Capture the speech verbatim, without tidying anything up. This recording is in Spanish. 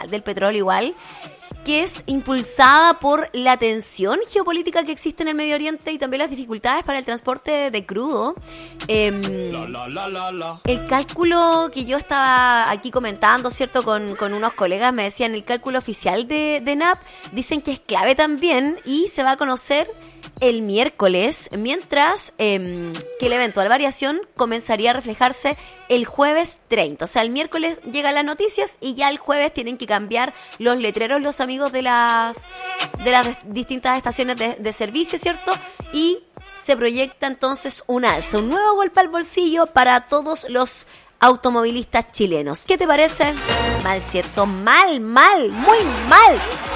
Mundial del Petróleo igual, que es impulsada por la tensión geopolítica que existe en el Medio Oriente y también las dificultades para el transporte de crudo. Eh, la, la, la, la. El cálculo que yo estaba aquí comentando, ¿cierto? Con, con unos colegas me decían, el cálculo oficial de, de N A P dicen que es clave también y se va a conocer el miércoles, mientras eh, que la eventual variación comenzaría a reflejarse el jueves treinta. O sea, el miércoles llegan las noticias y ya el jueves tienen que cambiar los letreros los amigos de las de las distintas estaciones de, de servicio, ¿cierto? Y se proyecta entonces un alza, un nuevo golpe al bolsillo para todos los automovilistas chilenos. ¿Qué te parece? Mal, ¿cierto? Mal, mal, muy mal.